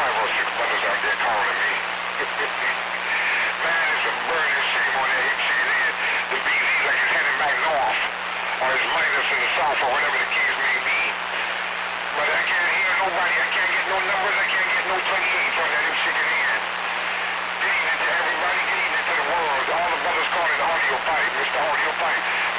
5 or 6 brothers out there calling me. Man, it's a burning shame on that HCN. The BZ like it's heading back north, or it's minus in the south, or whatever the case may be. But I can't hear nobody. I can't get no numbers. I can't get no 28 on that HCN. Good evening to everybody. Good evening to the world. All the brothers calling Audio Pipe, Mr. Audio Pipe.